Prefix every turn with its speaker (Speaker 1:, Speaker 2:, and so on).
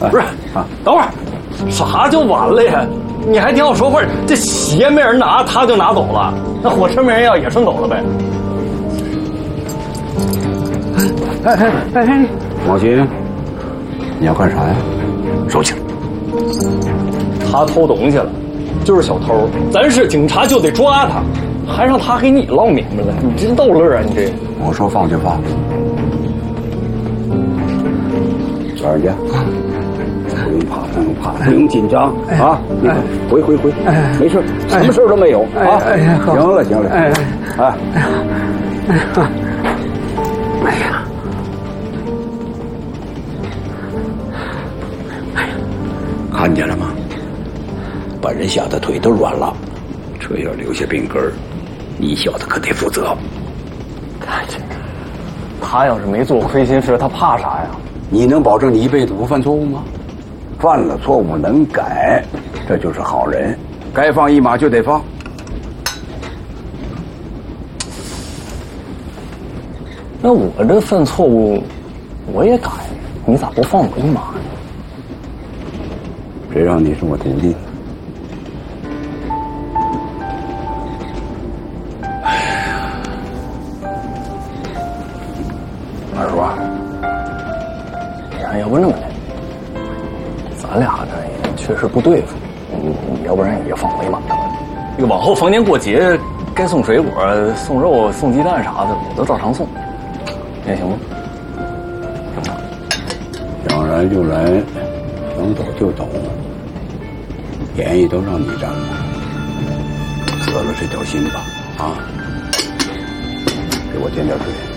Speaker 1: 不是啊，等会儿，啥就完了呀？你还听我说话？这鞋没人拿，他就拿走了，那火车没人要，也顺走了呗。
Speaker 2: 哎，王鑫，你要干啥呀？收起来。
Speaker 1: 他偷东西了，就是小偷，咱是警察就得抓他，还让他给你唠明白了，你真逗乐啊！你这，
Speaker 2: 我说放就放，抓人家。不用怕，不用怕，不用紧张啊！你看，回，没事，什么事都没有啊！行了，哎呀，看见了吗？把人吓得腿都软了，这要留下病根儿，你小子可得负责。
Speaker 1: 他要是没做亏心事，他怕啥呀？
Speaker 2: 你能保证你一辈子不犯错误吗？犯了错误能改，这就是好人。该放一马就得放。
Speaker 1: 那我这犯错误，我也改，你咋不放我一马呢？
Speaker 2: 谁让你是我徒弟？二叔啊，要不那么的，咱俩这也确实不对付，你要不然也放我一马吧。这个往后逢年过节，该送水果、送肉、送鸡蛋啥的，我都照常送，也行吗？行吧。 想来就来，想走就走，便宜都让你占了，死了这条心吧，啊！给我添点水。